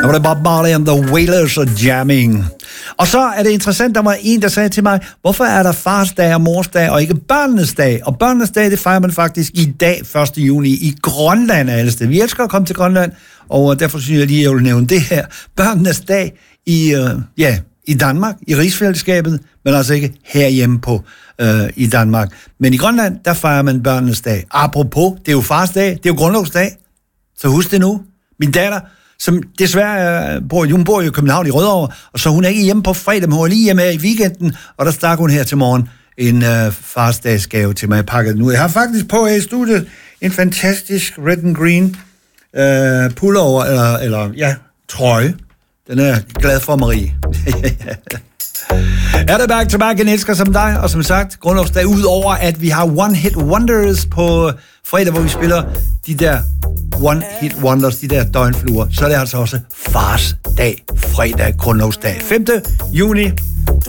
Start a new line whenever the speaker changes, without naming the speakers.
var det Bob Marley and the Wailers og Jamming. Og så er det interessant, der var en, der sagde til mig, hvorfor er der fars dag og mors dag og ikke børnenes dag? Og børnenes dag, det fejrer man faktisk i dag, 1. juni, i Grønland alle steder. Vi elsker at komme til Grønland, og derfor synes jeg lige, jeg vil nævne det her. Børnenes dag i Danmark, i rigsfællesskabet, men altså ikke herhjemme i Danmark. Men i Grønland, der fejrer man børnenes dag. Apropos, det er jo fars dag, det er jo grundlovsdag, så husk det nu. Min datter, som desværre bor i København i Rødovre, og så hun er ikke hjemme på fredag, men hun er lige hjemme her i weekenden, og der stak hun her til morgen en farsdagsgave til mig pakket nu. Jeg har faktisk på her i studiet en fantastisk red and green pullover, eller trøje. Den er glad for, Marie. Er det back to back, en elsker som dig, og som sagt, grundlovsdag, ud over at vi har One Hit Wonders på fredag, hvor vi spiller de der One Hit Wonders, de der døgnfluer, så er det altså også fars dag, fredag, grundlovsdag, 5. juni.